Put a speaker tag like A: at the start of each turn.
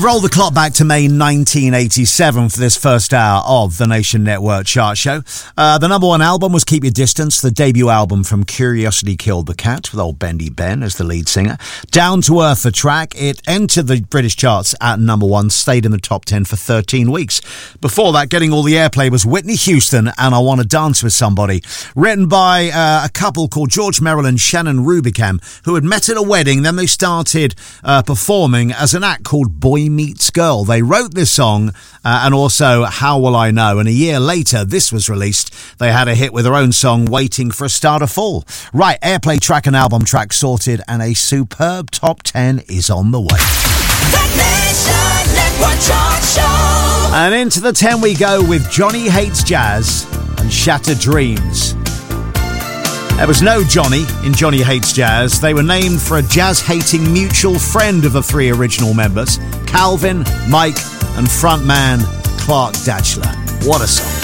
A: Roll the clock back to May 1987 for this first hour of the Nation Network chart show. The number one album was Keep Your Distance, the debut album from Curiosity Killed the Cat, with old Bendy Ben as the lead singer. Down to Earth, the track. It entered the British charts at number one, stayed in the top 10 for 13 weeks. Before that, getting all the airplay was Whitney Houston and I Want to Dance with Somebody, written by a couple called George Merrill and Shannon Rubicam, who had met at a wedding. Then they started performing as an act called Boy Meets Girl. They wrote this song and also How Will I Know, and a year later this was released. They had a hit with their own song Waiting for a Star to Fall. Right, airplay track and album track sorted, and a superb top 10 is on the way.
B: The Nation Network Chart Show.
A: And into the 10 we go with Johnny Hates Jazz and Shattered Dreams. There was no Johnny in Johnny Hates Jazz. They were named for a jazz-hating mutual friend of the three original members, Calvin, Mike, and frontman Clark Datchler. What a song.